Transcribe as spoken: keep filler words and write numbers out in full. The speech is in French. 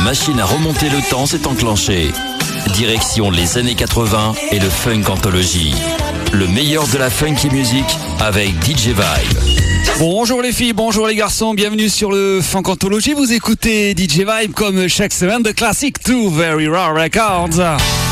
machine à remonter le temps s'est enclenchée. Direction les années quatre-vingts et le Funk Anthology. Le meilleur de la funky music avec D J Vibe. Bonjour les filles, bonjour les garçons, bienvenue sur le Funk Anthology. Vous écoutez D J Vibe comme chaque semaine de classique to Very Rare Records.